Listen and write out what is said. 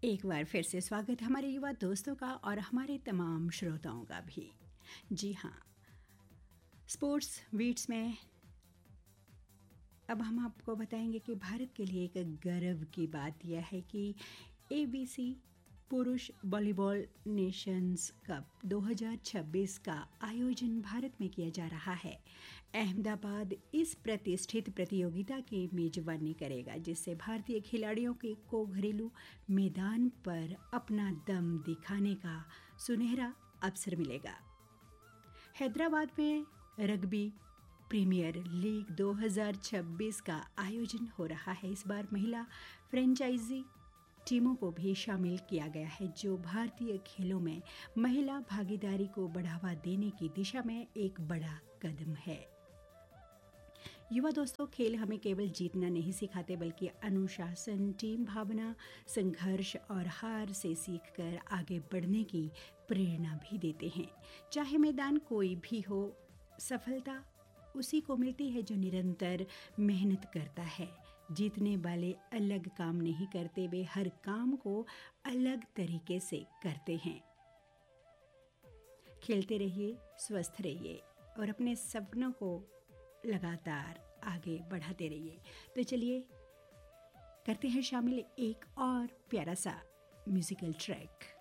एक बार फिर से स्वागत हमारे युवा दोस्तों का और हमारे तमाम श्रोताओं का भी। जी हाँ, स्पोर्ट्स बीट्स में अब हम आपको बताएंगे कि भारत के लिए एक गर्व की बात यह है कि ABC पुरुष वॉलीबॉल नेशंस कप 2026 का आयोजन भारत में किया जा रहा है। अहमदाबाद इस प्रतिष्ठित प्रतियोगिता की मेजबानी करेगा, जिससे भारतीय खिलाड़ियों को घरेलू मैदान पर अपना दम दिखाने का सुनहरा अवसर मिलेगा। हैदराबाद में रग्बी प्रीमियर लीग 2026 का आयोजन हो रहा है। इस बार महिला फ्रेंचाइजी टीमों को भी शामिल किया गया है, जो भारतीय खेलों में महिला भागीदारी को बढ़ावा देने की दिशा में एक बड़ा कदम है। युवा दोस्तों, खेल हमें केवल जीतना नहीं सिखाते, बल्कि अनुशासन, टीम भावना, संघर्ष और हार से सीखकर आगे बढ़ने की प्रेरणा भी देते हैं। चाहे मैदान कोई भी हो, सफलता उसी को मिलती है जो निरंतर मेहनत करता है। जीतने वाले अलग काम नहीं करते, वे हर काम को अलग तरीके से करते हैं। खेलते रहिए, स्वस्थ रहिए और अपने सपनों को लगातार आगे बढ़ाते रहिए। तो चलिए करते हैं शामिल एक और प्यारा सा म्यूजिकल ट्रैक।